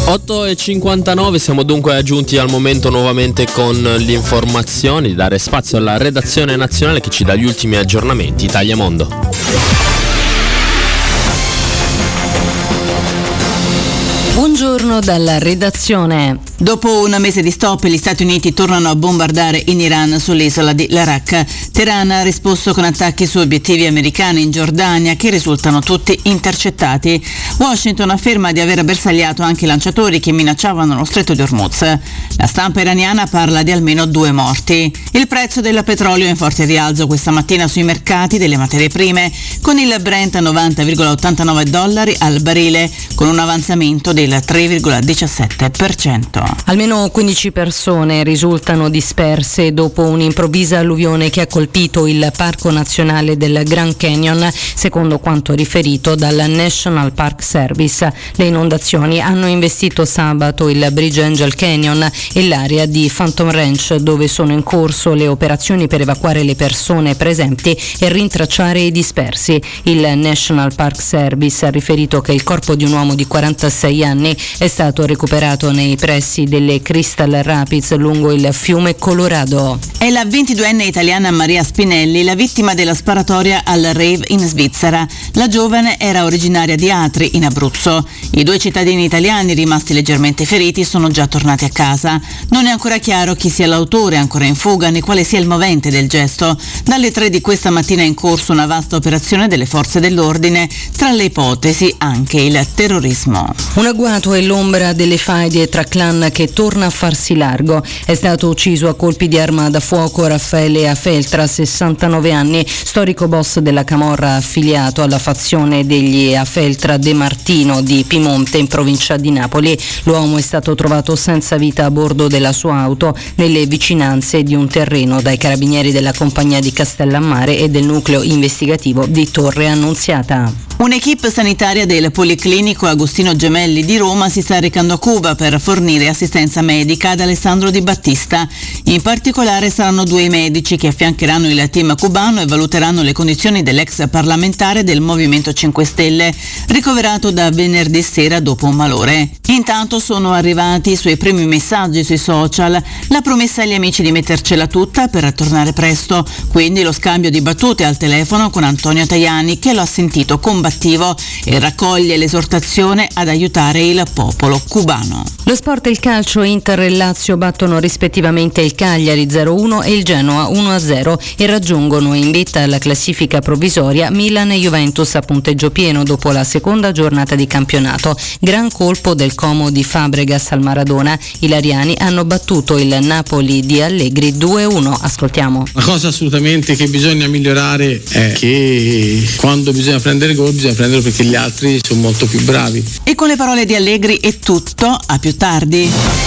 8:59, siamo dunque giunti al momento nuovamente con le informazioni, dare spazio alla redazione nazionale che ci dà gli ultimi aggiornamenti. Italia Mondo. Buongiorno dalla redazione. Dopo un mese di stop, gli Stati Uniti tornano a bombardare in Iran sull'isola di Larak. Teheran ha risposto con attacchi su obiettivi americani in Giordania che risultano tutti intercettati. Washington afferma di aver bersagliato anche i lanciatori che minacciavano lo stretto di Hormuz. La stampa iraniana parla di almeno 2 morti. Il prezzo del petrolio è in forte rialzo questa mattina sui mercati delle materie prime, con il Brent a $90,89 al barile, con un avanzamento del 3,17%. Almeno 15 persone risultano disperse dopo un'improvvisa alluvione che ha colpito il Parco Nazionale del Grand Canyon, secondo quanto riferito dal National Park Service. Le inondazioni hanno investito sabato il Bridge Angel Canyon e l'area di Phantom Ranch, dove sono in corso le operazioni per evacuare le persone presenti e rintracciare i dispersi. Il National Park Service ha riferito che il corpo di un uomo di 46 anni è stato recuperato nei pressi delle Crystal Rapids lungo il fiume Colorado. È la 22enne italiana Maria Spinelli, la vittima della sparatoria al rave in Svizzera. La giovane era originaria di Atri, in Abruzzo. I 2 cittadini italiani rimasti leggermente feriti sono già tornati a casa. Non è ancora chiaro chi sia l'autore ancora in fuga né quale sia il movente del gesto. Dalle 3 di questa mattina è in corso una vasta operazione delle forze dell'ordine, tra le ipotesi anche il terrorismo. Un agguato è l'ombra delle faide tra clan che torna a farsi largo. È stato ucciso a colpi di arma da fuoco Raffaele Afeltra, 69 anni, storico boss della camorra affiliato alla fazione degli Afeltra De Martino di Pimonte in provincia di Napoli. L'uomo è stato trovato senza vita a bordo della sua auto nelle vicinanze di un terreno dai carabinieri della compagnia di Castellammare e del nucleo investigativo di Torre Annunziata. Un'equipe sanitaria del Policlinico Agostino Gemelli di Roma si sta recando a Cuba per fornire assistenza medica ad Alessandro Di Battista. In particolare saranno 2 i medici che affiancheranno il team cubano e valuteranno le condizioni dell'ex parlamentare del Movimento 5 Stelle, ricoverato da venerdì sera dopo un malore. Intanto sono arrivati i suoi primi messaggi sui social, la promessa agli amici di mettercela tutta per tornare presto, quindi lo scambio di battute al telefono con Antonio Tajani, che lo ha sentito combattivo e raccoglie l'esortazione ad aiutare il popolo cubano. Lo sport e il calcio. Inter e Lazio battono rispettivamente il Cagliari 0-1 e il Genoa 1-0 e raggiungono in vetta alla classifica provvisoria Milan e Juventus a punteggio pieno dopo la seconda giornata di campionato. Gran colpo del Como di Fabregas al Maradona. I lariani hanno battuto il Napoli di Allegri 2-1. Ascoltiamo. La cosa assolutamente che bisogna migliorare è che quando bisogna prendere gol bisogna prenderlo perché gli altri sono molto più bravi. E con le parole di Allegri è tutto, a più tardi.